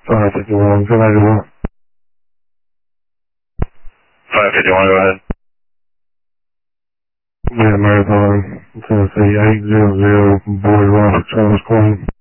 551, good night, everyone. 551, go ahead. Yeah, Marathon, Tennessee, 800, Boyd Rock, Charles Queen.